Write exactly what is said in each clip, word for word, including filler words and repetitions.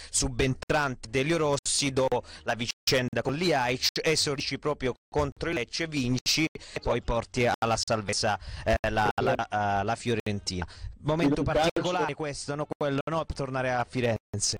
subentrante Delio Rossi dopo la vicenda con Ljajic, esordisci proprio contro il Lecce, vinci e poi porti alla salvezza eh, la, la, la, la Fiorentina. Momento particolare questo, no? Quello, no? Per tornare a Firenze.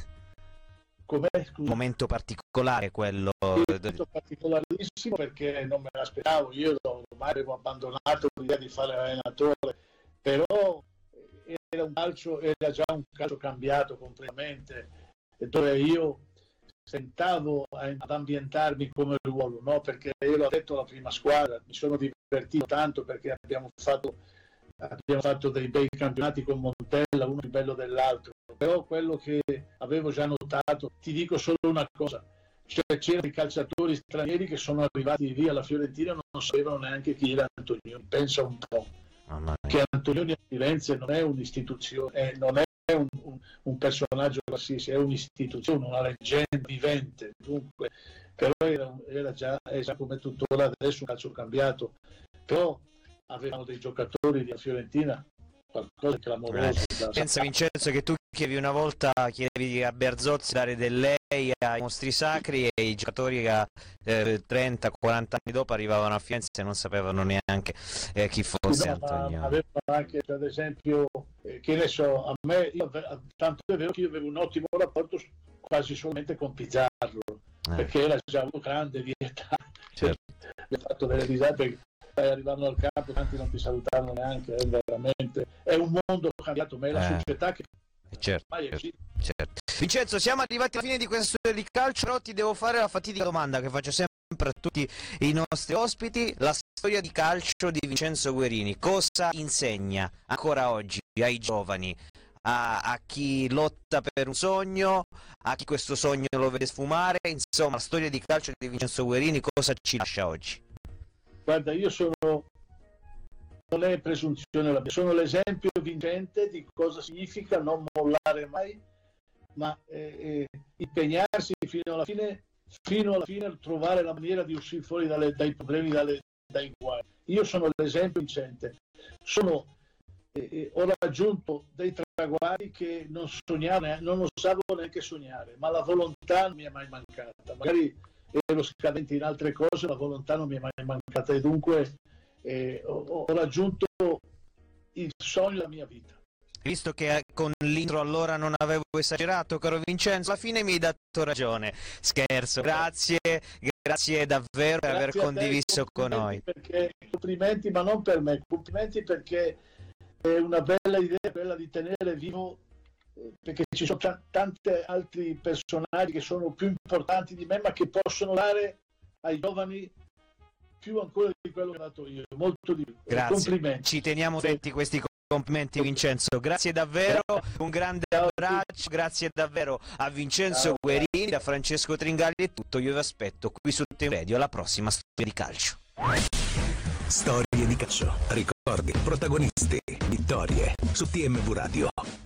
Com'è, scusa? Momento particolare quello. Sì, momento particolarissimo perché non me l'aspettavo, io ormai avevo abbandonato l'idea di fare l'allenatore, però era un calcio, era già un calcio cambiato completamente, dove io sentavo ad ambientarmi come ruolo, no? Perché io l'ho detto alla prima squadra, mi sono divertito tanto perché abbiamo fatto, abbiamo fatto dei bei campionati con Montella, uno più bello dell'altro, però quello che avevo già notato, ti dico solo una cosa, cioè c'erano dei calciatori stranieri che sono arrivati via alla Fiorentina e non sapevano neanche chi era Antonioni, pensa un po', che Antonioni a Firenze non è un'istituzione, non è un, un, un personaggio qualsiasi, è un'istituzione, una leggenda vivente, dunque, però era, era già, è già come tuttora adesso un calcio cambiato, però avevano dei giocatori di Fiorentina qualcosa di clamoroso. Eh, pensa Vincenzo che tu chiedevi una volta, chiedevi a Bearzozzi dare del lei ai mostri sacri e i giocatori che eh, trenta quaranta anni dopo arrivavano a Firenze e non sapevano neanche eh, chi fosse, no, Antonioni. Avevano anche, ad esempio, eh, che ne so, a me, io, tanto è vero che io avevo un ottimo rapporto quasi solamente con Pizzarro, eh. perché era già uno grande di età, certo. Mi ha fatto delle risate. Arrivando al campo tanti non ti salutavano neanche, è veramente è un mondo cambiato, ma è la eh, società che certo, certo, certo. Vincenzo, siamo arrivati alla fine di questa storia di calcio, però ti devo fare la fatidica domanda che faccio sempre a tutti i nostri ospiti: la storia di calcio di Vincenzo Guerini cosa insegna ancora oggi ai giovani, a, a chi lotta per un sogno, a chi questo sogno lo vede sfumare, insomma la storia di calcio di Vincenzo Guerini cosa ci lascia oggi? Guarda, io sono, non è presunzione la mia, sono l'esempio vincente di cosa significa non mollare mai, ma eh, eh, impegnarsi fino alla fine, fino alla fine a trovare la maniera di uscire fuori dalle, dai problemi, dalle, dai guai. Io sono l'esempio vincente, sono, eh, eh, ho raggiunto dei traguardi che non sognavo, non osavo neanche sognare, ma la volontà non mi è mai mancata. Magari ero scadente in altre cose, la volontà non mi è mai mancata e dunque eh, ho, ho raggiunto il sogno della mia vita. Visto che con l'intro allora non avevo esagerato, caro Vincenzo, alla fine mi hai dato ragione. Scherzo, grazie, grazie davvero per aver condiviso con noi. Perché, complimenti, ma non per me, complimenti perché è una bella idea quella di tenere vivo, perché ci sono t- tanti altri personaggi che sono più importanti di me ma che possono dare ai giovani più ancora di quello che ho dato io, molto di più. Grazie, complimenti. Ci teniamo tutti questi complimenti Vincenzo, grazie davvero, un grande abbraccio, grazie davvero a Vincenzo Guerini, da Francesco Tringali è tutto, io vi aspetto qui su T V Radio alla prossima storia di calcio. Storie di calcio, ricordi, protagonisti, vittorie su T M V Radio.